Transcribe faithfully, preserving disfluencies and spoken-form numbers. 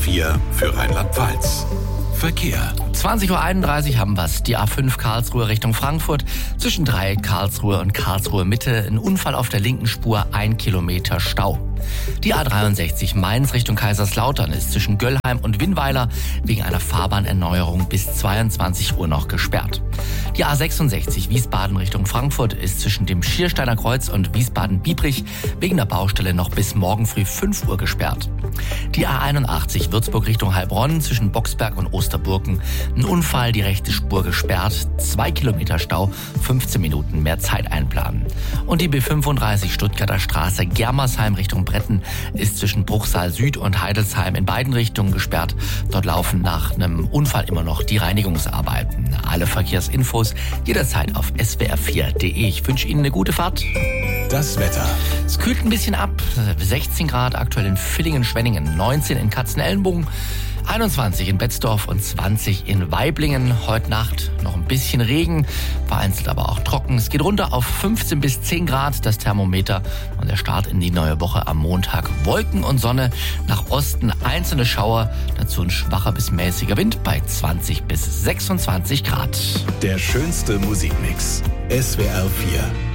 vier für Rheinland-Pfalz. Verkehr. zwanzig Uhr einunddreißig haben wir's. Die A fünf Karlsruhe Richtung Frankfurt. Zwischen Dreieck Karlsruhe und Karlsruhe Mitte. Ein Unfall auf der linken Spur, ein Kilometer Stau. Die A dreiundsechzig Mainz Richtung Kaiserslautern ist zwischen Göllheim und Winnweiler wegen einer Fahrbahnerneuerung bis zweiundzwanzig Uhr noch gesperrt. Die A sechsundsechzig Wiesbaden Richtung Frankfurt ist zwischen dem Schiersteiner Kreuz und Wiesbaden-Biebrich wegen der Baustelle noch bis morgen früh fünf Uhr gesperrt. Die A einundachtzig Würzburg Richtung Heilbronn zwischen Boxberg und Osterburgen. Ein Unfall, die rechte Spur gesperrt, zwei Kilometer Stau, fünfzehn Minuten mehr Zeit einplanen. Und die B fünfunddreißig Stuttgarter Straße Germersheim Richtung Bretten ist zwischen Bruchsal Süd und Heidelsheim in beiden Richtungen gesperrt. Dort laufen nach einem Unfall immer noch die Reinigungsarbeiten. Alle Verkehrsinfos jederzeit auf s w r vier punkt d e. Ich wünsche Ihnen eine gute Fahrt. Das Wetter. Es kühlt ein bisschen ab. sechzehn Grad aktuell in Villingen-Schwenningen, neunzehn in Katzenelnbogen, einundzwanzig in Betzdorf und zwanzig in Waiblingen. Heute Nacht noch ein bisschen Regen, vereinzelt aber auch trocken. Es geht runter auf fünfzehn bis zehn Grad das Thermometer und der Start in die neue Woche am Montag. Wolken und Sonne, nach Osten einzelne Schauer, dazu ein schwacher bis mäßiger Wind bei zwanzig bis sechsundzwanzig Grad. Der schönste Musikmix. S W R vier.